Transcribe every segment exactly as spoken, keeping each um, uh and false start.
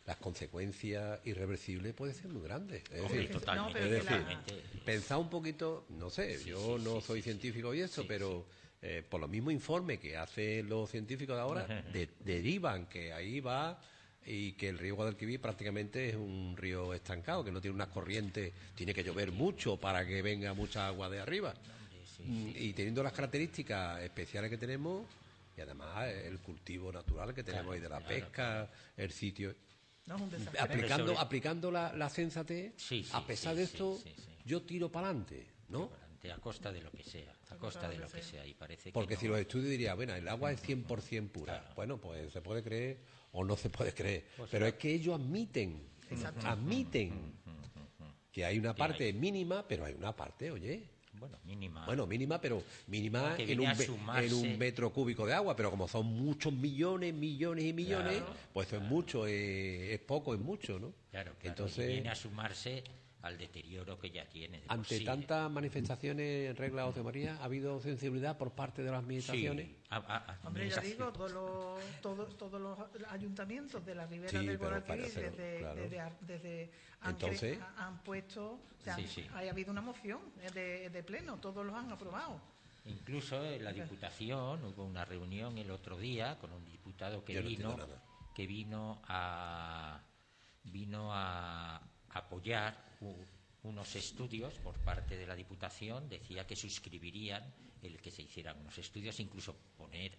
las consecuencias irreversibles pueden ser muy grandes. Es Hombre, decir, totalmente, no, es decir totalmente. pensar un poquito, no sé, Sí, yo sí, no sí, soy sí, científico sí, y eso, sí, pero eh, por los mismos informes que hacen los científicos de ahora, de, derivan que ahí va y que el río Guadalquivir prácticamente es un río estancado, que no tiene unas corrientes, tiene que llover mucho para que venga mucha agua de arriba. Sí, sí, Y teniendo las características especiales que tenemos, y además el cultivo natural que tenemos Claro, ahí de la claro, pesca, claro. el sitio... No es un desastre. Aplicando, sobre- aplicando la, la sensatez, Sí, sí, a pesar sí, de sí, esto, sí, sí. yo tiro para adelante, ¿no? A costa de lo que sea, a costa de lo que sea, y parece Porque que si no. los estudios dirían, bueno, el agua es cien por ciento pura. Claro. Bueno, pues se puede creer o no se puede creer. Pues Pero claro. es que ellos admiten, Exacto. admiten que hay una Que parte hay. mínima, pero hay una parte, oye... Bueno, mínima. Bueno, mínima, pero mínima Que en viene un, a me- sumarse. en un metro cúbico de agua, pero como son muchos millones, millones y millones, Claro, pues eso es mucho, eh, es poco, es mucho, ¿no? Claro, claro. Entonces, y viene a sumarse al deterioro que ya tiene. de por ante sí, tantas manifestaciones en regla, José María, ¿ha habido sensibilidad por parte de las ¿eh? administraciones? Sí. A- a- a- Hombre, ya administración. digo, todos los, todos, todos los ayuntamientos de la ribera Sí, del pero Guadalquivir para- pero, desde, claro. desde, ar- desde han, Entonces- cre- han puesto, o sea, Sí, sí. ha habido una moción de, de pleno, todos los han aprobado. Incluso en la Diputación hubo una reunión el otro día con un diputado que Yo no vino entiendo nada. que vino a vino a apoyar u- unos estudios por parte de la Diputación. Decía que suscribirían el que se hicieran unos estudios, incluso poner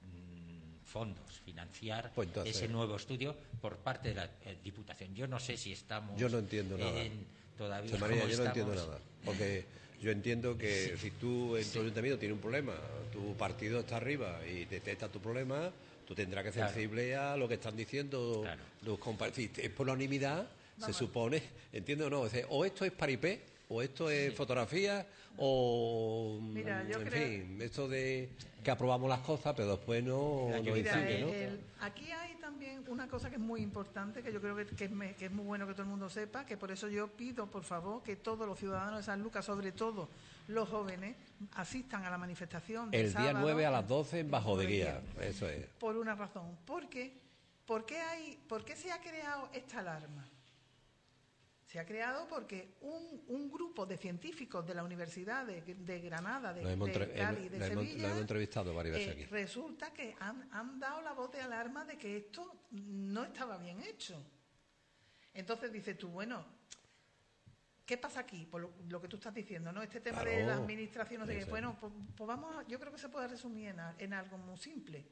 mm, fondos, financiar Pues entonces- ese nuevo estudio por parte de la eh, Diputación. Yo no sé si estamos Yo no entiendo nada. en- todavía José María, como yo no entiendo estamos- nada. Porque yo entiendo que si tú en tu ayuntamiento tienes un problema, tu partido está arriba y detecta tu problema, tú tendrás que ser Claro. sensible a lo que están diciendo Claro. los compañeros. Si es por unanimidad, se Vamos. supone, entiendo o no, es decir, o esto es paripé, o esto es fotografía, o Mira, yo en creo- fin, esto de que aprobamos las cosas, pero después no, La no lluvia. Mira, incide, el- ¿no? el- aquí hay también una cosa que es muy importante, que yo creo que, que es, me- que es muy bueno que todo el mundo sepa, que por eso yo pido, por favor, que todos los ciudadanos de San Lucas, sobre todo los jóvenes, asistan a la manifestación del El día sábado nueve a las doce en Bajo de Guía, eso es. Por una razón. ¿Por qué? ¿Por qué, hay, ¿Por qué se ha creado esta alarma? Se ha creado porque un, un grupo de científicos de la Universidad de, de Granada, de, Lo hemos, de entre- Cali, hemos- de lo hemos- Sevilla, lo hemos entrevistado varias veces eh, aquí. resulta que han, han dado la voz de alarma de que esto no estaba bien hecho. Entonces dices tú, bueno, ¿qué pasa aquí? Por lo, lo que tú estás diciendo, ¿no? Este tema de Claro, la administración, no sé qué. eso. Bueno, pues, pues vamos, a- yo creo que se puede resumir en, a- en algo muy simple.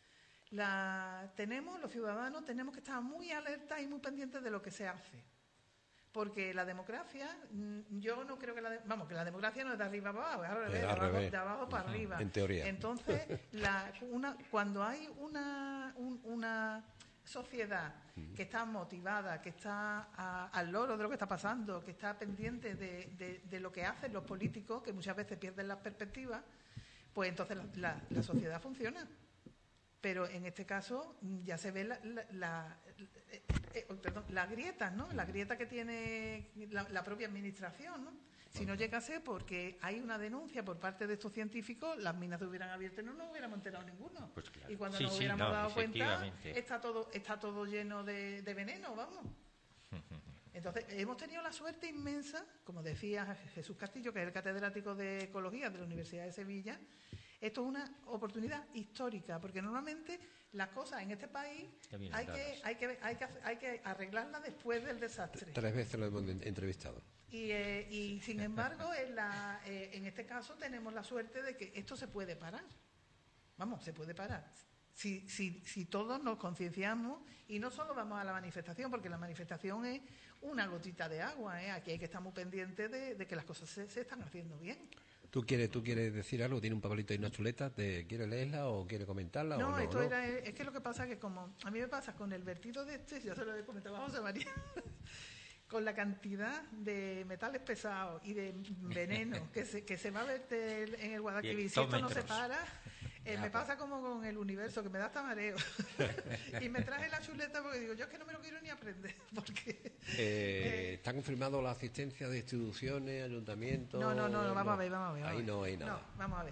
La, tenemos, los ciudadanos, tenemos que estar muy alertas y muy pendientes de lo que se hace. Porque la democracia, mm, yo no creo que la... de- vamos, que la democracia no es de arriba para abajo, es al revés, Es de al abajo, revés. de abajo para arriba. En teoría. Entonces, la, una, cuando hay una, un- una sociedad que está motivada, que está a- al loro de lo que está pasando, que está pendiente de, de- de lo que hacen los políticos, que muchas veces pierden las perspectivas, pues entonces la, la- la sociedad funciona. Pero en este caso mm, ya se ve la, la, la- eh, eh, perdón, las grietas, ¿no? Las grietas que tiene la, la propia administración, ¿no? Si no llegase porque hay una denuncia por parte de estos científicos, las minas se hubieran abierto y no nos hubiéramos enterado ninguno. Pues claro. Y cuando Sí, nos sí, hubiéramos no, dado cuenta, efectivamente. está todo, está todo lleno de, de veneno, vamos. Entonces, hemos tenido la suerte inmensa, como decía Jesús Castillo, que es el catedrático de Ecología de la Universidad de Sevilla. Esto es una oportunidad histórica, porque normalmente las cosas en este país Ya vienen hay que, dadas. hay, que, hay, que, hacer- hay que arreglarlas después del desastre. Tres veces lo hemos entrevistado. Y, eh, y sin embargo, en, la, eh, en este caso tenemos la suerte de que esto se puede parar. Vamos, se puede parar. Si, si, si todos nos concienciamos y no solo vamos a la manifestación, porque la manifestación es una gotita de agua, ¿eh? Aquí hay que estar muy pendientes de, de que las cosas se, se están haciendo bien. ¿Tú quieres, ¿Tú quieres decir algo? ¿Tiene un papelito y una chuleta? ¿Te ¿Quieres leerla o quieres comentarla? No, o no, esto no? era, es que lo que pasa es que como a mí me pasa con el vertido de este, ya se lo he comentado a José María, con la cantidad de metales pesados y de veneno que se, que se va a verter en el Guadalquivir, si esto no se hectómetros. para, eh, Ya, me pues. pasa como con el universo, que me da hasta mareo. Y me traje la chuleta porque digo, yo es que no me lo quiero ni aprender, porque... Eh, ¿Está confirmado la asistencia de instituciones, ayuntamientos? No, no, no, no, vamos a ver, vamos a ver. vamos Ahí a ver. no hay nada. No, vamos a ver.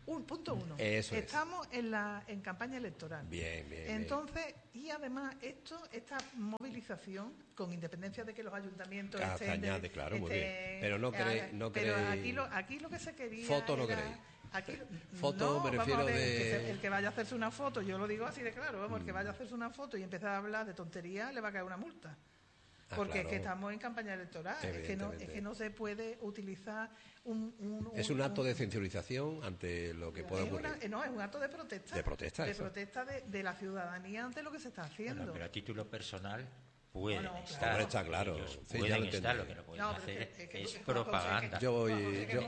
Un punto uno. Eso es. Estamos en la en campaña electoral. Bien, bien. Entonces, bien. Y además, esto, esta movilización, con independencia de que los ayuntamientos Cada estén... añade, claro, estén, muy bien. Pero no queréis... No pero queréis... aquí, lo, aquí lo que se quería... Foto no era, queréis. Aquí, foto no, me refiero vamos a ver, de... el que, se, el que vaya a hacerse una foto, yo lo digo así de claro, vamos, mm. el que vaya a hacerse una foto y empezar a hablar de tonterías, le va a caer una multa. Ah, porque claro. es que estamos en campaña electoral, es que, no, es que no se puede utilizar un... un, un es un acto un, de sensibilización ante lo que puede ocurrir. Una, no, es un acto de protesta. De protesta, De eso. protesta de, de la ciudadanía ante lo que se está haciendo. Bueno, pero a título personal pueden bueno, estar. Claro. Está claro. Ellos sí, pueden estar, lo que no pueden no, hacer es, que, es, es propaganda. Que, yo voy... Yo,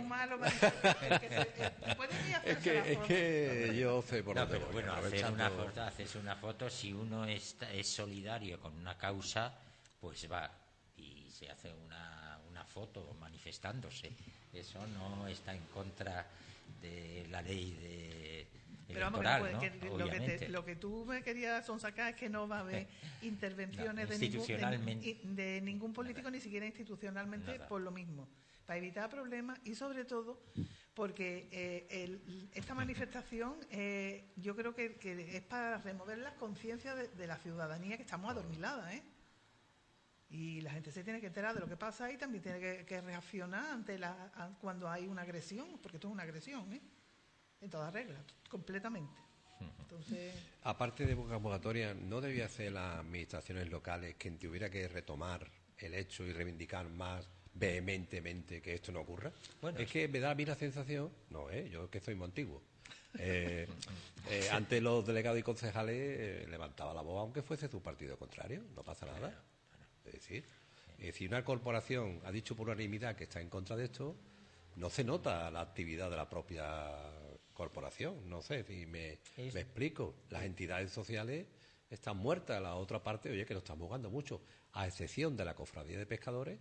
es que, es que yo sé por no, dónde pero voy. Bueno, hacer una, foto, hacerse una foto, si uno está, es solidario con una causa, pues va y se hace una, una foto manifestándose. Eso no está en contra de la ley de pero electoral, vamos, ¿no? que, que, lo, que te, lo que tú me querías sonsacar es que no va a haber intervenciones no, de, ningún, de, de ningún político, nada. Ni siquiera institucionalmente, nada. Por lo mismo, para evitar problemas y sobre todo porque eh, el, esta manifestación eh, yo creo que, que es para remover las conciencias de, de la ciudadanía, que estamos adormiladas, ¿eh? Y la gente se tiene que enterar de lo que pasa y también tiene que, que reaccionar ante la a, cuando hay una agresión, porque esto es una agresión, ¿eh? En toda regla, completamente. Entonces, aparte de convocatoria, ¿no debía hacer las administraciones locales quien tuviera que retomar el hecho y reivindicar más vehementemente que esto no ocurra? Bueno, es que me da a mí la sensación, no, ¿eh? Yo que soy muy antiguo, eh, eh, ante los delegados y concejales eh, levantaba la voz aunque fuese su partido contrario, no pasa nada. Es decir, es decir, una corporación ha dicho por unanimidad que está en contra de esto, no se nota la actividad de la propia corporación, no sé si me, me explico. Las entidades sociales están muertas, la otra parte, oye, que nos estamos jugando mucho, a excepción de la cofradía de pescadores,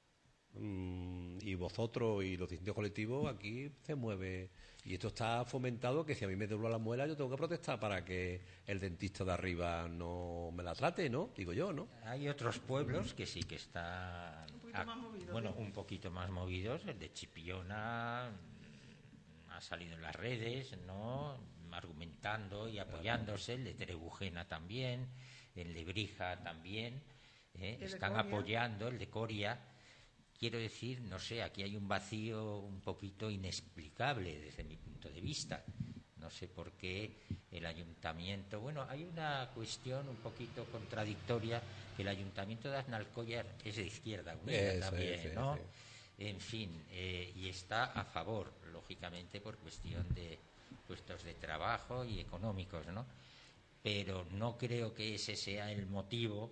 mmm, y vosotros y los distintos colectivos, aquí se mueve. Y esto está fomentado que si a mí me dobla la muela yo tengo que protestar para que el dentista de arriba no me la trate, ¿no? Digo yo, ¿no? Hay otros pueblos que sí que están... Un poquito más movidos. Bueno, ¿eh? un poquito más movidos. El de Chipiona ha salido en las redes, ¿no? Argumentando y apoyándose. El de Trebujena también. El de Brija también. ¿eh? Están apoyando. El de Coria. Quiero decir, no sé, aquí hay un vacío un poquito inexplicable desde mi punto de vista. No sé por qué el ayuntamiento... Bueno, hay una cuestión un poquito contradictoria, que el ayuntamiento de Aznalcóllar es de Izquierda Unida eso, también, eso, ¿no? eso. En fin, eh, y está a favor, lógicamente, por cuestión de puestos de trabajo y económicos, ¿no? Pero no creo que ese sea el motivo...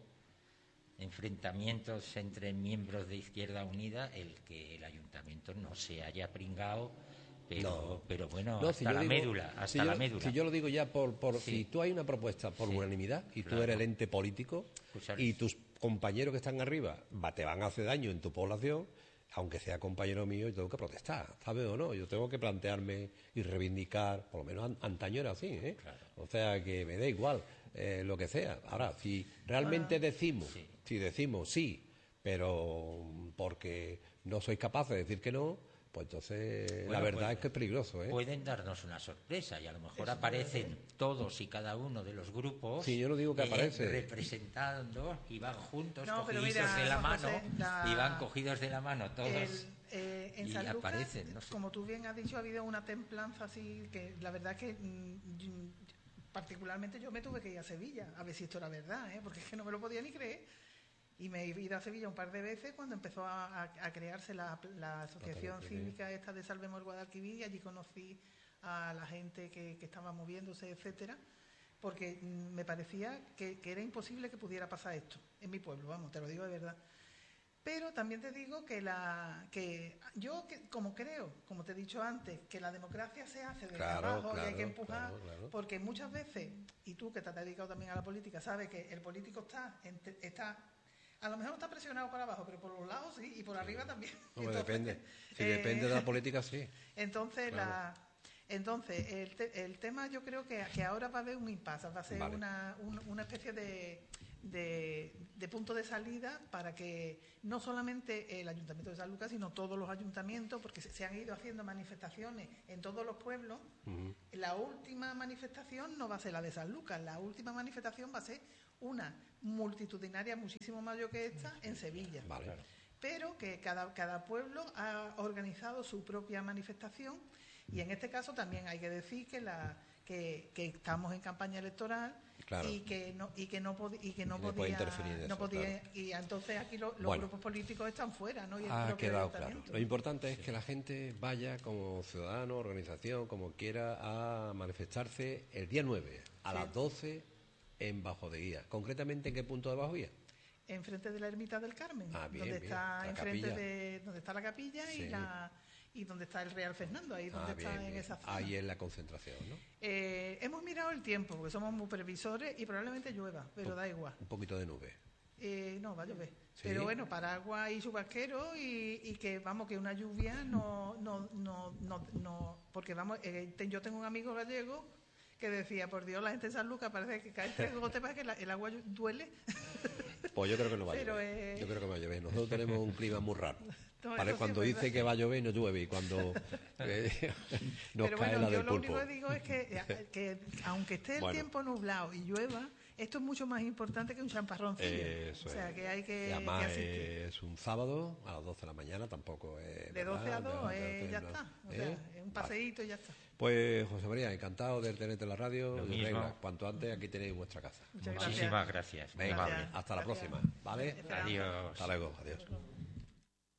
enfrentamientos entre miembros de Izquierda Unida, el que el ayuntamiento no se haya pringado, pero, no. pero bueno, no, hasta si la digo, médula, hasta si la yo, médula. Si yo lo digo ya por, por sí. si tú hay una propuesta por sí. unanimidad y claro. tú eres el ente político pues y tus compañeros que están arriba va, te van a hacer daño en tu población, aunque sea compañero mío, yo tengo que protestar, ¿sabes o no? Yo tengo que plantearme y reivindicar, por lo menos an, antaño era así, ¿eh? Claro. O sea, que me da igual eh, lo que sea. Ahora, si realmente bueno, decimos... Sí. Si decimos sí, pero porque no sois capaces de decir que no, pues entonces bueno, la verdad pues, es que es peligroso, ¿eh? Pueden darnos una sorpresa y a lo mejor Eso aparecen puede, ¿eh? Todos y cada uno de los grupos. Sí, yo no digo que eh, aparece. Representando y van juntos, no, cogidos mira, de la no, mano, José, la... y van cogidos de la mano todos. El, eh, en y San Lucas, aparecen, no sé. Como tú bien has dicho, ha habido una templanza así que la verdad es que mmm, particularmente yo me tuve que ir a Sevilla a ver si esto era verdad, ¿eh? Porque es que no me lo podía ni creer. Y me he ido a Sevilla un par de veces cuando empezó a, a, a crearse la, la asociación cívica esta de Salvemos el Guadalquivir, y allí conocí a la gente que, que estaba moviéndose, etcétera, porque me parecía que, que era imposible que pudiera pasar esto en mi pueblo, vamos, te lo digo de verdad. Pero también te digo que la que yo que, como creo, como te he dicho antes, que la democracia se hace desde claro, abajo claro, y hay que empujar, claro, claro. Porque muchas veces, y tú que te has dedicado también a la política, sabes que el político está, está a lo mejor no está presionado para abajo, pero por los lados sí, y por arriba también. No, entonces, depende. Si eh, depende de la política, sí. Entonces, claro. la, Entonces, el, te, el tema yo creo que, que ahora va a haber un impasse, va a ser vale. una, un, una especie de, de, de punto de salida para que no solamente el Ayuntamiento de Sanlúcar, sino todos los ayuntamientos, porque se, se han ido haciendo manifestaciones en todos los pueblos. Uh-huh. La última manifestación no va a ser la de Sanlúcar, la última manifestación va a ser una multitudinaria muchísimo mayor que esta en Sevilla. Vale. Pero que cada, cada pueblo ha organizado su propia manifestación. Y en este caso también hay que decir que la que, que estamos en campaña electoral claro. y que no y que no pod, y que no y podía interferir no eso, podía claro. y entonces aquí lo, los bueno, grupos políticos están fuera, ¿no? Y el ha quedado claro. Lo importante es que la gente vaya como ciudadano, organización, como quiera a manifestarse el día nueve a sí. las doce en Bajo de Guía. Concretamente, ¿en qué punto de Bajo Guía? Enfrente de la Ermita del Carmen, ah, bien, donde bien. está la enfrente capilla. de donde está la capilla sí. y la y donde está el Real Fernando, ahí donde ah, bien, está en bien. esa zona. Ahí en la concentración, ¿no? Eh, hemos mirado el tiempo, porque somos muy previsores y probablemente llueva, pero un, da igual. Un poquito de nube. Eh, no, va a llover. ¿Sí? Pero bueno, paraguas y chubasquero y, y que vamos, que una lluvia no, no, no, no, no porque vamos, eh, te, yo tengo un amigo gallego que decía, por Dios, la gente de San Lucas parece que cae tres gotas para que la, el agua duele. Pues yo creo que no va a Pero, llover. Eh... Yo creo que va a llover. Nosotros tenemos un clima muy raro. No, vale, cuando dice verdad. que va a llover no llueve y cuando eh, nos Pero cae bueno, la yo del lo pulpo. único que digo es que, que aunque esté el bueno. tiempo nublado y llueva, esto es mucho más importante que un champarroncillo. Eso o sea, es. que hay que, y además que asistir. Es un sábado a las doce de la mañana, tampoco es... De doce ¿verdad? a dos, de, eh, de, de, ya no. está. O ¿Eh? sea, es un paseíto vale. y ya está. Pues, José María, encantado de tenerte en la radio. Lo Reina, cuanto antes, aquí tenéis vuestra casa. Muchas Muchísimas gracias. Venga, gracias. hasta la gracias. próxima. ¿Vale? Adiós. Hasta luego. Adiós.